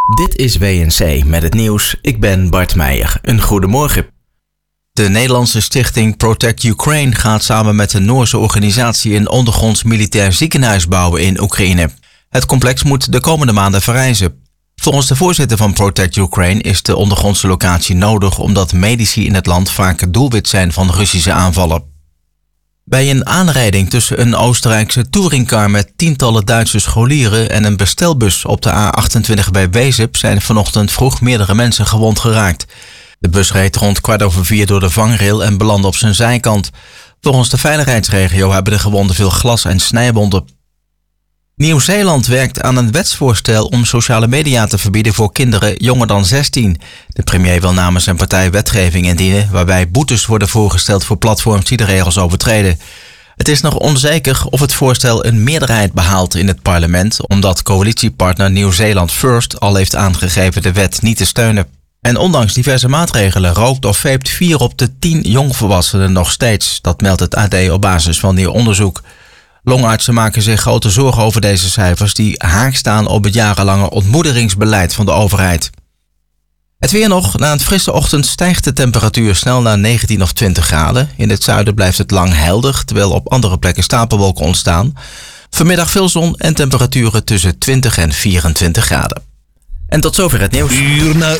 Dit is WNC met het nieuws. Ik ben Bart Meijer. Een goedemorgen. De Nederlandse stichting Protect Ukraine gaat samen met de Noorse organisatie een ondergronds militair ziekenhuis bouwen in Oekraïne. Het complex moet de komende maanden verrijzen. Volgens de voorzitter van Protect Ukraine is de ondergrondse locatie nodig omdat medici in het land vaak doelwit zijn van Russische aanvallen. Bij een aanrijding tussen een Oostenrijkse touringcar met tientallen Duitse scholieren en een bestelbus op de A28 bij Wezep zijn vanochtend vroeg meerdere mensen gewond geraakt. De bus reed rond 4:15 door de vangrail en belandde op zijn zijkant. Volgens de veiligheidsregio hebben de gewonden veel glas- en snijwonden. Nieuw-Zeeland werkt aan een wetsvoorstel om sociale media te verbieden voor kinderen jonger dan 16. De premier wil namens zijn partij wetgeving indienen waarbij boetes worden voorgesteld voor platforms die de regels overtreden. Het is nog onzeker of het voorstel een meerderheid behaalt in het parlement, omdat coalitiepartner Nieuw-Zeeland First al heeft aangegeven de wet niet te steunen. En ondanks diverse maatregelen rookt of veept 4 op de 10 jongvolwassenen nog steeds. Dat meldt het AD op basis van nieuw onderzoek. Longartsen maken zich grote zorgen over deze cijfers die haak staan op het jarenlange ontmoedigingsbeleid van de overheid. Het weer nog. Na een frisse ochtend stijgt de temperatuur snel naar 19 of 20 graden. In het zuiden blijft het lang helder, terwijl op andere plekken stapelwolken ontstaan. Vanmiddag veel zon en temperaturen tussen 20 en 24 graden. En tot zover het nieuws. Uur na